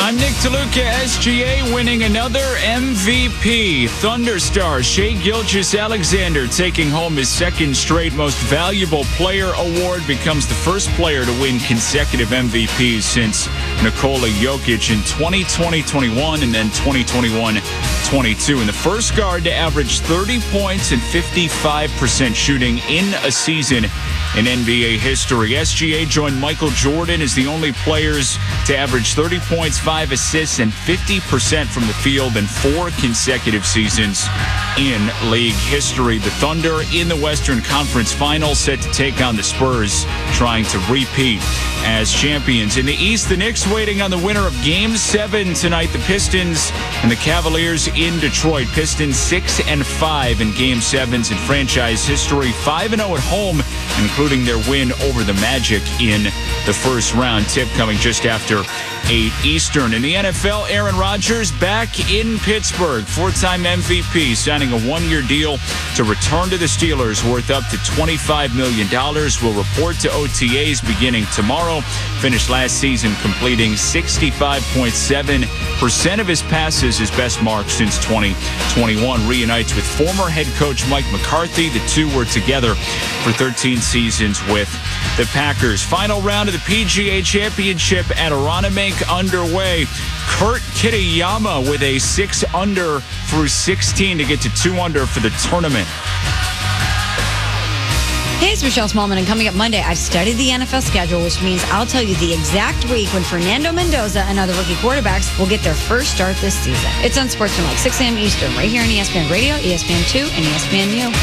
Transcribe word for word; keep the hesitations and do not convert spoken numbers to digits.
I'm Nick DeLuca. S G A winning another M V P. Thunder star Shai Gilgeous-Alexander taking home his second straight Most Valuable Player award, becomes the first player to win consecutive M V Ps since Nikola Jokic in twenty twenty twenty-one and then twenty twenty-one twenty-two. And the first guard to average thirty points and fifty-five percent shooting in a season in N B A history. S G A joined Michael Jordan as the only players to average thirty points, five assists, and fifty percent from the field in four consecutive seasons in league history. The Thunder in the Western Conference Finals set to take on the Spurs, trying to repeat as champions. In the East, the Knicks waiting on the winner of Game seven tonight. The Pistons and the Cavaliers in Detroit. Pistons six and five in Game sevens in franchise history. five and oh at home, including their win over the Magic in the first round. Tip coming just after eight Eastern. In the N F L, Aaron Rodgers back in Pittsburgh. Four-time M V P signing a one-year deal to return to the Steelers worth up to twenty-five million dollars. Will report to O T As beginning tomorrow. Finished last season completing sixty-five point seven percent of his passes, his best mark since twenty twenty-one. Reunites with former head coach Mike McCarthy. The two were together for thirteen seasons with the Packers. Final round of the P G A Championship at Aronimink underway. Kurt Kitayama with a six under through sixteen to get to two under for the tournament. Hey, it's Michelle Smallman, and coming up Monday, I've studied the N F L schedule, which means I'll tell you the exact week when Fernando Mendoza and other rookie quarterbacks will get their first start this season. It's on SportsCenter, like six a.m. Eastern, right here on E S P N Radio, E S P N two, and E S P N U.